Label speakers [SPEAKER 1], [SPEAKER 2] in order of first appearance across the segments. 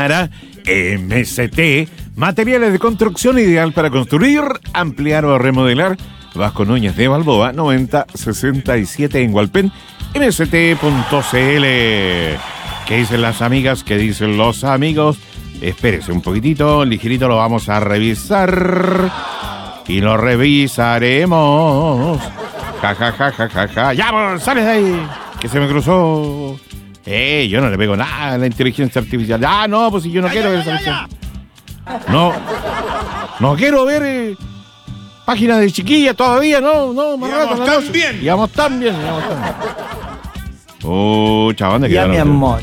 [SPEAKER 1] Ahumada, MST, materiales de construcción ideal para construir, ampliar o remodelar. Vasco Núñez de Balboa, 9067 en Hualpén, mst.cl. ¿Qué dicen las amigas? ¿Qué dicen los amigos? Espérese un poquitito, ligerito lo vamos a revisar. Y lo revisaremos. Ja, ja, ja, ja, ja, ja. ¡Ya, sales de ahí! Que se me cruzó. Yo no le pego nada a la inteligencia artificial. Ah, no, pues si yo no quiero ver esa. No quiero ver páginas de chiquilla todavía, no, más rato. Íbamos tan bien. Chabón, ¿de qué?
[SPEAKER 2] Ya, mi amor.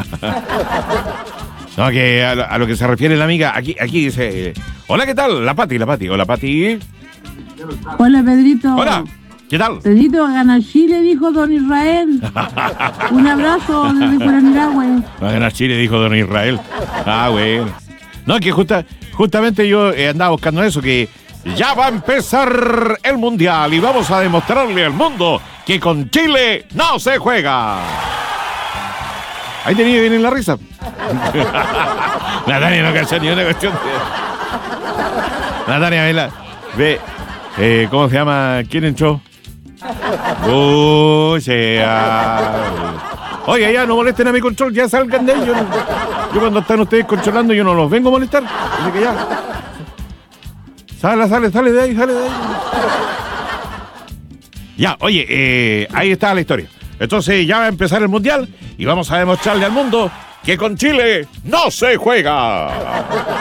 [SPEAKER 1] No, que a lo que se refiere la amiga, aquí dice, hola, ¿qué tal? La Pati. Hola, Pati.
[SPEAKER 3] Hola, Pedrito.
[SPEAKER 1] Hola, ¿qué tal?
[SPEAKER 3] Pedrito, gana Chile, dijo don Israel. Un abrazo desde Curanilagüe.
[SPEAKER 1] Va a ganar Chile, dijo don Israel. Ah, bueno. No, que justamente yo andaba buscando eso, que ya va a empezar el Mundial y vamos a demostrarle al mundo que con Chile no se juega. Ahí tenía bien en la risa. Natalia no cacha ni una cuestión de... Natalia, ve, ¿cómo se llama? ¿Quién entró? Oye, ya no molesten a mi control, ya salgan de ahí. Yo cuando están ustedes controlando, yo no los vengo a molestar. Así que ya. Sale de ahí. Ya, oye, ahí está la historia. Entonces ya va a empezar el Mundial y vamos a demostrarle al mundo que con Chile no se juega.